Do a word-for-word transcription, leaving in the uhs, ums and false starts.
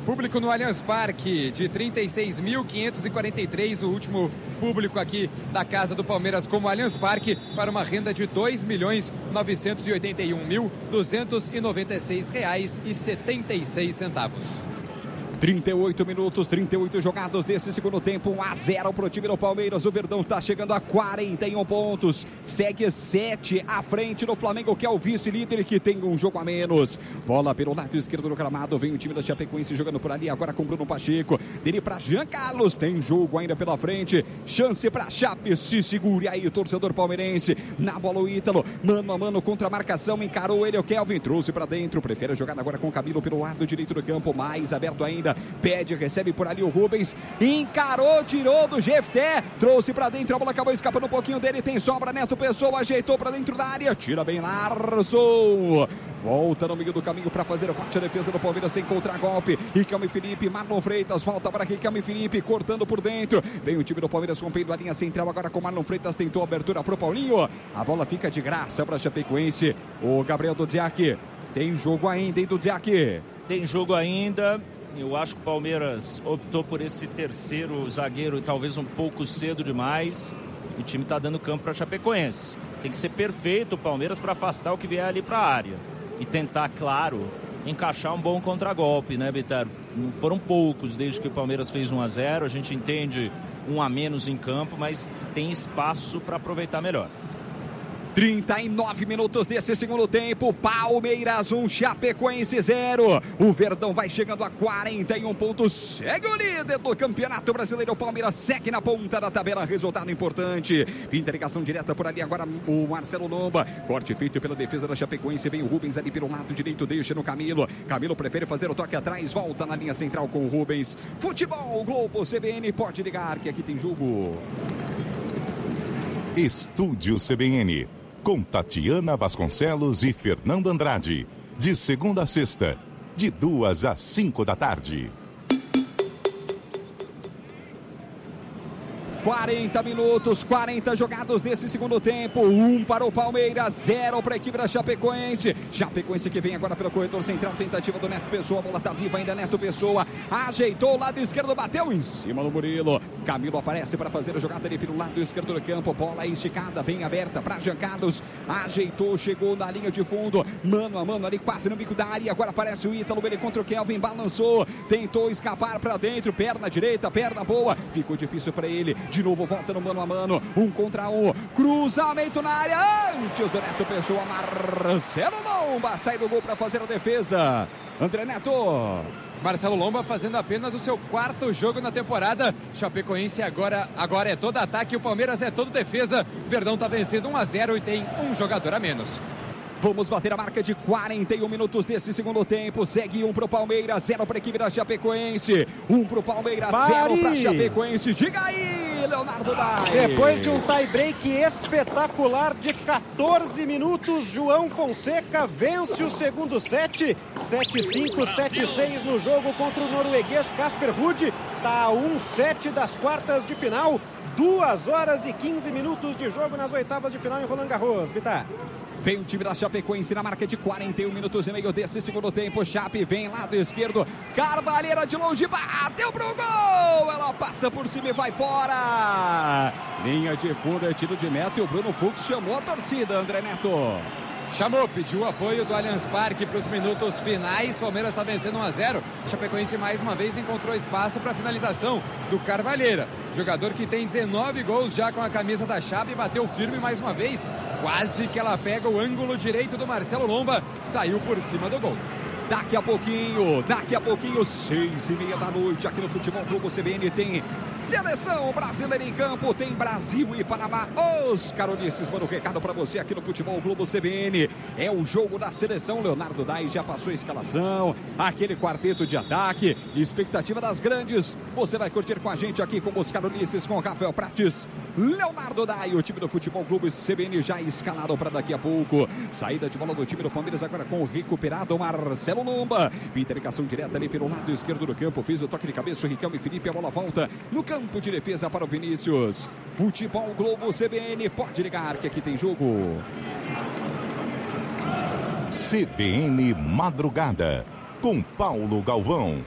Público no Allianz Parque de trinta e seis mil quinhentos e quarenta e três, o último público aqui da Casa do Palmeiras como Allianz Parque, para uma renda de dois milhões novecentos e oitenta e um mil duzentos e noventa e seis reais e setenta e seis centavos. trinta e oito minutos, trinta e oito jogados desse segundo tempo, um a zero para o time do Palmeiras. O Verdão está chegando a quarenta e um pontos, segue sete à frente do Flamengo, que é o vice-líder, que tem um jogo a menos. Bola pelo lado esquerdo do gramado, vem o time da Chapecoense jogando por ali, agora com Bruno Pacheco, dele para Jean Carlos, tem jogo ainda pela frente, chance para Chape, se segure aí, torcedor palmeirense, na bola o Ítalo, mano a mano contra a marcação, encarou ele, o Kelvin, trouxe para dentro, prefere jogar agora com o Camilo pelo lado direito do campo, mais aberto ainda, pede, recebe por ali o Rubens, encarou, tirou do Jefté, trouxe pra dentro, a bola acabou escapando um pouquinho dele, tem sobra, Neto Pessoa ajeitou pra dentro da área, tira bem Larson, volta no meio do caminho para fazer a forte defesa do Palmeiras, tem contragolpe, Riquelme Felipe, Marlon Freitas, volta para Riquelme Felipe, cortando por dentro, vem o time do Palmeiras rompendo a linha central, agora com Marlon Freitas, tentou a abertura pro Paulinho, a bola fica de graça pra Chapecoense, o Gabriel Dudziak, tem jogo ainda, hein, Dudziak? Tem jogo ainda. Eu acho que o Palmeiras optou por esse terceiro zagueiro talvez um pouco cedo demais. O time está dando campo para Chapecoense. Tem que ser perfeito o Palmeiras para afastar o que vier ali para a área. E tentar, claro, encaixar um bom contragolpe, né, Bitar? Não foram poucos desde que o Palmeiras fez um a zero. A gente entende um a menos em campo, mas tem espaço para aproveitar melhor. trinta e nove minutos desse segundo tempo, Palmeiras um, Chapecoense zero. O Verdão vai chegando a quarenta e um pontos, segue o líder do Campeonato Brasileiro. O Palmeiras segue na ponta da tabela, resultado importante. Interligação direta por ali agora o Marcelo Lomba, corte feito pela defesa da Chapecoense, vem o Rubens ali pelo lado direito, deixa no Camilo. Camilo prefere fazer o toque atrás, volta na linha central com o Rubens. Futebol Globo C B N, pode ligar que aqui tem jogo. Estúdio C B N. Com Tatiana Vasconcelos e Fernando Andrade. De segunda a sexta, de duas às cinco da tarde. quarenta minutos, quarenta jogados desse segundo tempo, um para o Palmeiras, zero para a equipe da Chapecoense. Chapecoense que vem agora pelo corredor central, tentativa do Neto Pessoa, a bola tá viva ainda, Neto Pessoa ajeitou o lado esquerdo, bateu em cima do Murilo. Camilo aparece para fazer a jogada ali pelo lado esquerdo do campo, bola esticada, bem aberta para Jean Carlos, ajeitou, chegou na linha de fundo, mano a mano ali quase no bico da área, agora aparece o Ítalo, ele contra o Kelvin, balançou, tentou escapar para dentro, perna direita, perna boa, ficou difícil para ele. De novo volta no mano a mano, um contra um, cruzamento na área, antes do Neto Pessoa, Marcelo Lomba sai do gol para fazer a defesa. André Neto. Marcelo Lomba fazendo apenas o seu quarto jogo na temporada. Chapecoense agora, agora é todo ataque, o Palmeiras é todo defesa. Verdão está vencendo um a zero e tem um jogador a menos. Vamos bater a marca de quarenta e um minutos desse segundo tempo. Segue um pro Palmeiras, zero para a equipe da Chapecoense. Um pro Palmeiras, Paris. zero para Chapecoense. Diga aí, Leonardo Dai. Depois de um tie-break espetacular de quatorze minutos, João Fonseca vence o segundo set. sete a cinco, sete a seis no jogo contra o norueguês Casper Ruud. Tá a um set das quartas de final. duas horas e quinze minutos de jogo nas oitavas de final em Roland Garros. Bitar. Vem o time da Chapecoense na marca de quarenta e um minutos e meio desse segundo tempo. Chape vem lado esquerdo. Carvalheira de longe, bateu pro gol. Ela passa por cima e vai fora. Linha de fundo, é tiro de Neto e o Bruno Fux chamou a torcida, André Neto. Chamou, pediu o apoio do Allianz Parque para os minutos finais. Palmeiras está vencendo um a zero. Chapecoense mais uma vez encontrou espaço para a finalização do Carvalheira. Jogador que tem dezenove gols já com a camisa da Chape, bateu firme mais uma vez. Quase que ela pega o ângulo direito do Marcelo Lomba. Saiu por cima do gol. Daqui a pouquinho, daqui a pouquinho, seis e meia da noite, aqui no Futebol Globo C B N tem Seleção Brasileira em campo, tem Brasil e Panamá. Os carolices, manda um recado pra você aqui no Futebol Globo C B N. É o jogo da seleção, Leonardo Dai já passou a escalação, aquele quarteto de ataque, expectativa das grandes. Você vai curtir com a gente aqui com os carolices, com Rafael Prates, Leonardo Dai, o time do Futebol Globo C B N já escalado para daqui a pouco. Saída de bola do time do Palmeiras agora com o recuperado Marcelo Lomba. Interligação direta ali pelo lado esquerdo do campo. Fez o toque de cabeça o Riquelme Felipe. A bola volta no campo de defesa para o Vinícius. Futebol Globo C B N. Pode ligar que aqui tem jogo. C B N Madrugada com Paulo Galvão.